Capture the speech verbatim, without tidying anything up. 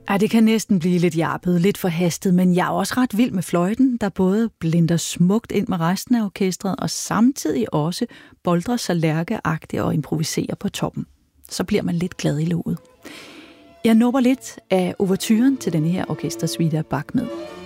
Ej, det kan næsten blive lidt jappet, lidt forhastet, men jeg er også ret vild med fløjten, der både blinder smukt ind med resten af orkestret, og samtidig også boldrer sig lærkeagtigt og improviserer på toppen. Så bliver man lidt glad i lovet. Jeg nubber lidt af ouverturen til denne her orkestersuite af Bach med.